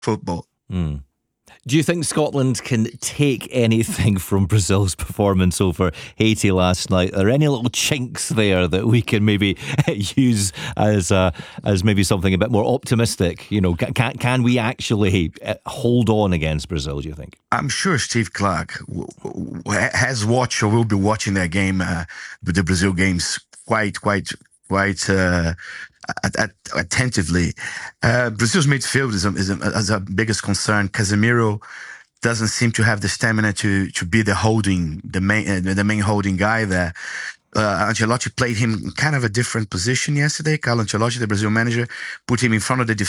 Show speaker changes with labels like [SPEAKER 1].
[SPEAKER 1] football.
[SPEAKER 2] Do you think Scotland can take anything from Brazil's performance over Haiti last night? Are there any little chinks there that we can maybe use as maybe something a bit more optimistic? You know, can we actually hold on against Brazil, do you think?
[SPEAKER 1] I'm sure Steve Clark has watched or will be watching that game, the Brazil games, quite attentively. Brazil's midfield is a biggest concern. Casemiro doesn't seem to have the stamina to be the main holding guy there. Ancelotti played him in kind of a different position yesterday. Carlo Ancelotti, the Brazil manager, put him in front of the